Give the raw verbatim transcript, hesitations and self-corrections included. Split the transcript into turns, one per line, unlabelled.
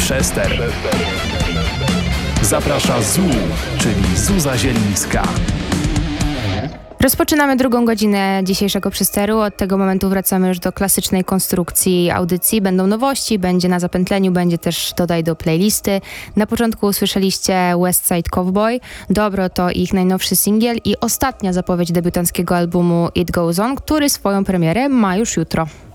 Przester. Zaprasza Zu, czyli Zuza Zielińska.
Rozpoczynamy drugą godzinę dzisiejszego Przesteru. Od tego momentu wracamy już do klasycznej konstrukcji audycji. Będą nowości, będzie na zapętleniu, będzie też dodaj do playlisty. Na początku usłyszeliście West Side Cowboy. Dobro to ich najnowszy singiel i ostatnia zapowiedź debiutanckiego albumu It Goes On, który swoją premierę ma już jutro.